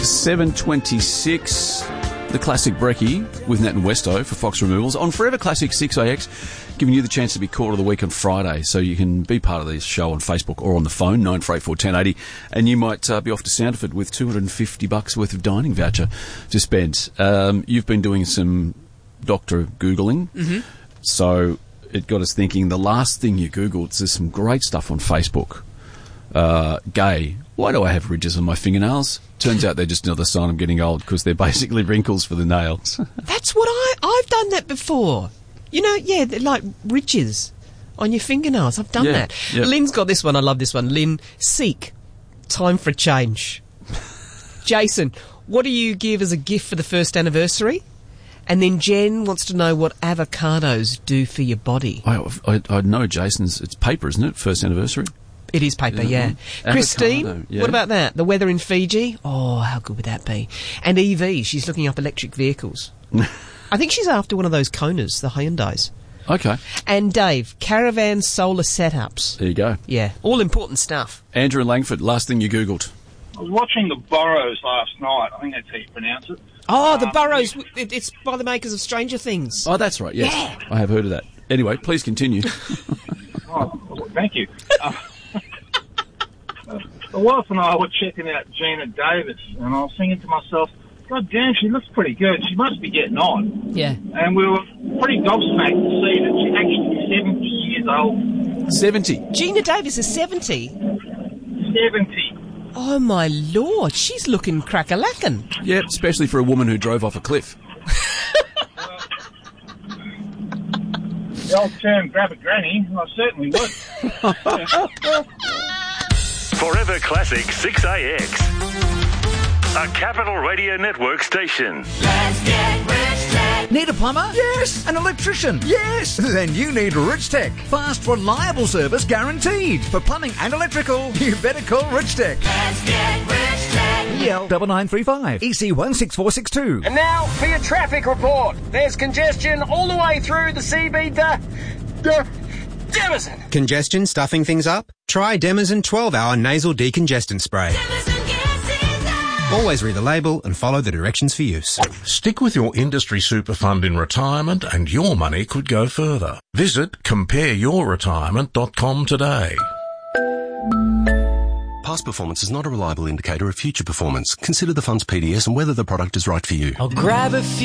7:26, the classic brekkie with Nat and Westo for Fox Removals on Forever Classic 6AX, giving you the chance to be caught of the week on Friday, so you can be part of this show on Facebook or on the phone, 9484 1080, and you might be off to Sanderford with $250 worth of dining voucher to spend. You've been doing some doctor Googling, so it got us thinking, the last thing you Googled, there's some great stuff on Facebook. Gay. Why do I have ridges on my fingernails? Turns out they're just another sign I'm getting old, because they're basically wrinkles for the nails. That's what I've done that before. You know, yeah, they're like ridges on your fingernails. I've done that. Yeah. Lynn's got this one. I love this one. Lynn, seek. Time for a change. Jason, what do you give as a gift for the first anniversary? And then Jen wants to know what avocados do for your body. I know Jason's, it's paper, isn't it? First anniversary. It is paper, yeah. Avocado, Christine, yeah. what about that? The weather in Fiji? Oh, how good would that be? And EV, she's looking up electric vehicles. I think she's after one of those Konas, the Hyundais. Okay. And Dave, caravan solar setups. There you go. Yeah, all important stuff. Andrew Langford, last thing you Googled. I was watching The Burrows last night. I think that's how you pronounce it. Oh, The Burrows. It's by the makers of Stranger Things. Oh, that's right, yes. Yeah. I have heard of that. Anyway, please continue. Oh, thank you. The wife and I were checking out Gina Davis, and I was thinking to myself, God damn, she looks pretty good. She must be getting on. Yeah. And we were pretty gobsmacked to see that she's actually 70 years old. 70. Gina Davis is 70. 70. Oh, my Lord. She's looking crack-a-lackin'. Yeah, especially for a woman who drove off a cliff. The old term, grab a granny, I certainly would. Forever Classic 6AX. A Capital Radio Network station. Let's get Rich Tech. Need a plumber? Yes. An electrician? Yes. Then you need Rich Tech. Fast, reliable service guaranteed. For plumbing and electrical, you better call Rich Tech. Let's get Rich Tech. EL 9935 EC 16462. And now for your traffic report. There's congestion all the way through the CB. Demison. Congestion stuffing things up? Try Demison 12-hour nasal decongestant spray. Always read the label and follow the directions for use. Stick with your industry super fund in retirement and your money could go further. Visit compareyourretirement.com today. Past performance is not a reliable indicator of future performance. Consider the fund's PDS and whether the product is right for you. I'll grab a few